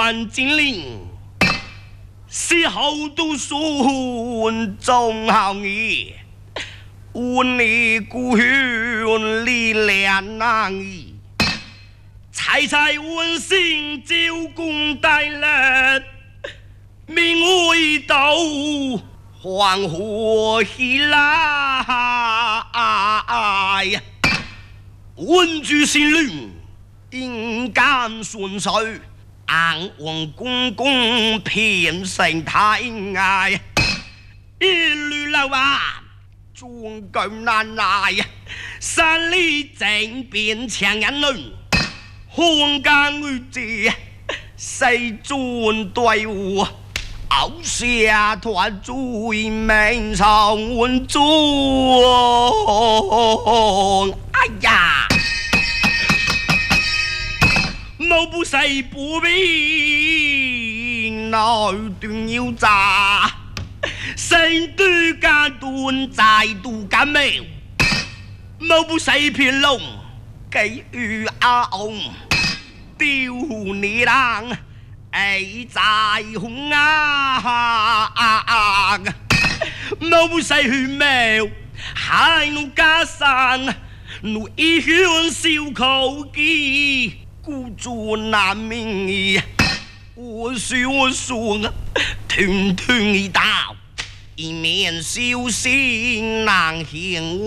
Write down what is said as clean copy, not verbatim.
关金陵，死后读书终好义，问你故乡力量难移，采采温馨九公带来，名为道黄河喜来，文居新律，应干顺水，安王公公偏生太爱，一律老啊，终究难来，山里正变强人论，红干玉节，谁尊队伍？熬下团最命上温中，哎呀，某不谁不必那段要炸，谁对家断在度感命，某不谁偏龙给予阿翁丢你郎。爱在红啊，某谁去苗，海怒加山，怒一向笑口技，孤注难明。我说团团一道，一面小心难行。